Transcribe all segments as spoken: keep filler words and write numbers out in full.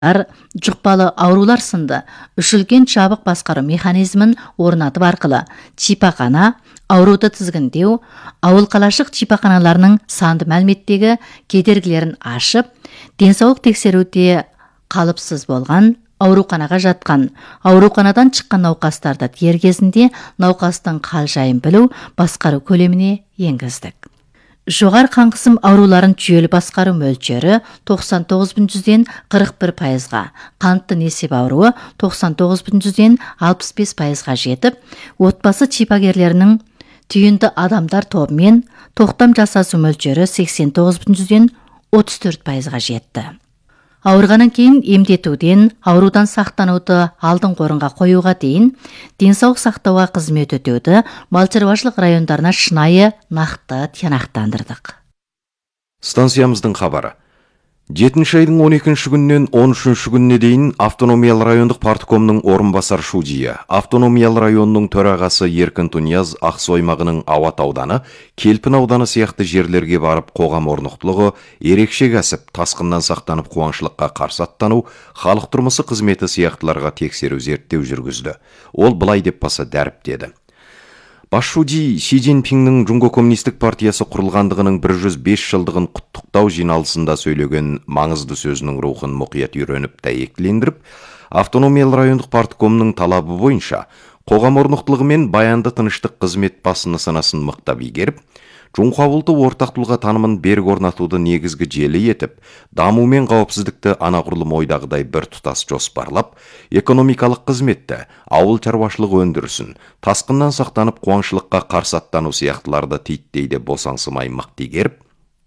жұқпалы аурулар сынды үшілген жабық басқару механизмін орнатып арқылы шипахана, ауруды тізгіндеу, ауыл қалашық шипаханаларының санды мәліметтегі кедергілерін ашып, денсаулық тексеруде қалыпсыз болған, ауруханаға жатқан, ауруханадан шыққан науқастарды дер кезінде науқастың хал-жайын білу басқару көлеміне енгіздік. Жоғары қан қысым ауруларын жүйелі басқару мөлшері тоқсан тоғыз бүтін жүзден қырық бір пайызға, қантты несеп ауруы тоқсан тоғыз бүтін жүзден алпыс бес пайызға жетіп, отбасы шипагерлерінің түйінді адамдар тобымен тоқтам жасасу мөлшері сексен тоғыз бүтін жүзден отыз төрт пайызға жетті. Ауырғаннан кейін емдетуден, аурудан сақтануды алдын орынға қоюға дейін денсаулық сақтауға қызмет өтеуді мал шаруашылық райондарына шынайы, нақты тиянақтандырдық. Станциямыздың хабары. жетінші айдың он екінші күннен он үшінші күніне дейін автономиялы райондық парткомның орынбасар шудийі, автономиялы районның төрағасы Еркін Тунияз Ақсу аймағының Ауат ауданы, Келпін ауданы сияқты жерлерге барып қоғам орнықтылығы, ерекше кәсіп, тасқыннан сақтанып қуаңшылыққа қарсы аттану, халық тұрмысы қызметі сияқтыларға тексеру зерттеу жүргізді. Ол былай деп баса дәріптеді. Бас шуди Си Цзиньпиннің Жұңго коммунистік партиясы құрылғандығының бір жүз бес жылдығын құттықтау жиналысында сөйлеген маңызды сөзінің рухын мұқият үйреніп дәйектілендіріп, автономиялы райондық парткомның талабы бойынша қоғам орнықтылығы мен баянды тыныштық қызмет басын нысанасын мықтап игеріп, Жұңқауылды ортақ тұлға танымын берік орнатуды негізгі желі етіп, даму мен қауіпсіздікті анағұрлым ойдағыдай бір тұтас жоспарлап, экономикалық қызметті, ауыл шаруашылық өндірісін, тасқыннан сақтанып қуаңшылыққа қарсы аттану сияқтыларды титтейді босаңсымай мықты игеріп,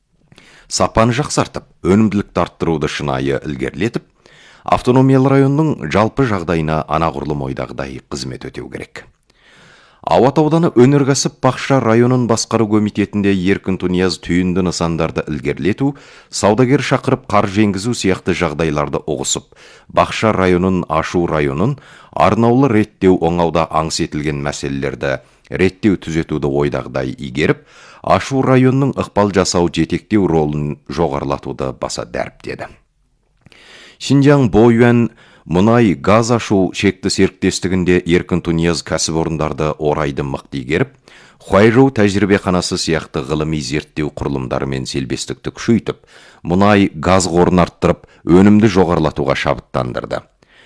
сапаны жақсартып, өнімділікті арттыруды шынайы ілгерілетіп, автономиялы районның жалпы жағдайына анағұрлым ойдағыдай қызмет өтеу керек. Ауат ауданы өнеркәсіп бақша районын басқару комитетінде Еркін Тунияз түйінді нысандарды ілгерілету, саудагер шақырып қаржы енгізу сияқты жағдайларды ұғысып, бақша районын ашу районын арнаулы реттеу оңауда аңыс етілген мәселелерді реттеу түзетуді ойдағыдай игеріп, ашу районның ықпал жасау жетектеу ролын жоғарылатуды баса дәріптеді. Шинжаң Бойуан мұнай газ ашу шекті серіктестігінде Еркін Тунияз кәсіпорындарды орайды мықты игеріп, Хуайжоу тәжірибеханасы сияқты ғылыми зерттеу құрылымдарымен селбестікті күшейтіп, мұнай газ қорын арттырып, өнімді жоғарылатуға шабыттандырды.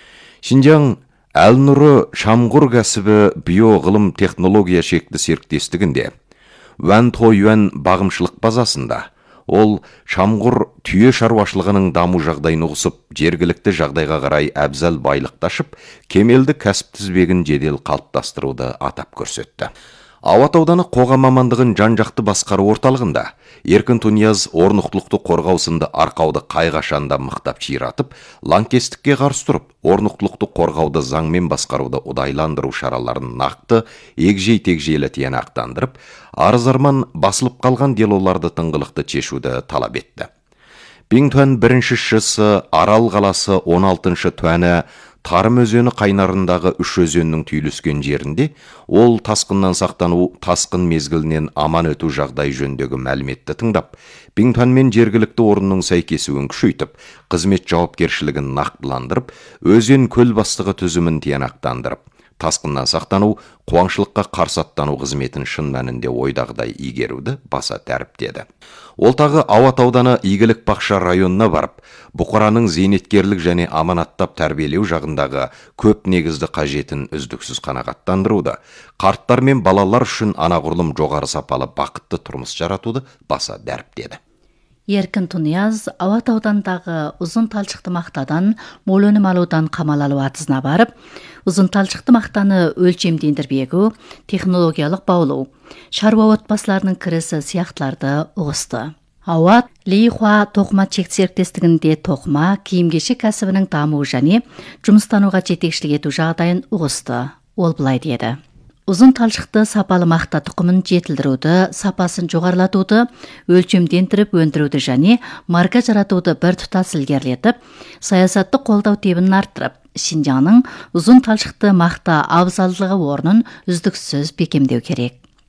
Шинжаң Әл-Нұры Шамғұр кәсібі био-ғылым технология шекті серіктестігінде Вән Тойуан бағымшылық базасында ол Шамғұр түйе шаруашылығының даму жағдайын ұғысып, жергілікті жағдайға қарай әбзал байлықташып, кемелді кәсіп тізбегін жедел қалыптастыруды атап көрсетті. Ауат ауданы қоғам мамандығын жан-жақты басқару орталығында Еркін Тунияз орнықтылықты қорғау сынды арқауды қайғашанда мықтап ширатып, лаңкестікке қарсы тұрып, орнықтылықты қорғауды заңмен басқаруды ұдайландыру шараларын нақты, егжей-тегжейлі тиянақтандырып, арыз-арман басылып қалған делоларды тыңғылықты шешуді талап етті. Биңтуан бірінші шысы Арал қаласы он алтыншы туәні Тарым өзені қайнарындағы үш өзеннің түйіліскен жерінде ол тасқыннан сақтану, тасқын мезгілінен аман өту жағдай жөндегі мәліметті тыңдап, Биңтуан мен жергілікті орынның сәйкесуін күшейтіп, қызмет жауапкершілігін нақтыландырып, өзен көл бастығы түзімін тиянақтандырып, тасқыннан сақтану, қуаңшылыққа қарсы аттану қызметін шын мәнінде ойдағыдай игеруді баса дәріптеді. Ол тағы Ауат ауданы Игілік бақша районына барып, бұқараның зейнеткерлік және аманаттап тәрбиелеу жағындағы көп негізді қажетін үздіксіз қанағаттандыруды, қарттар мен балалар үшін анағұрлым жоғары сапалы бақытты тұрмыс жаратуды баса дәріптеді. Еркін Тунияз Ауат аудандағы ұзын талшықты мақтадан мол өнім алудан қамал алу атысына барып, ұзын талшықты мақтаны өлшемдендірбегу, технологиялық баулау, шаруа отбасыларының кірісі сияқтыларды ұғысты. Ауат Лейхуа тоқыма чек серіктестігінде тоқыма, киім-кешек кәсібінің дамуы және жұмыстануға жетекшілік ету жағдайын ұғысты. Ол былай деді. Ұзын талшықты сапалы мақта тұқымын жетілдіруді, сапасын жоғарылатуды, өлшемдендіріп өндіруді және марка жаратуды бір тұтас ілгерілетіп, саясатты қолдау тебінін арттырып, Шинжаңның ұзын талшықты мақта абзалдығы орнын үздіксіз бекемдеу керек.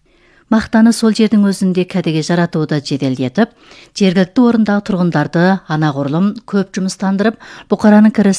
мақтаны сол жердің өзінде кәдеге жаратуды жеделдетіп, жергілікті орындағы тұрғындарды анағұрлым көп жұмыстандырып, бұқараның кірісін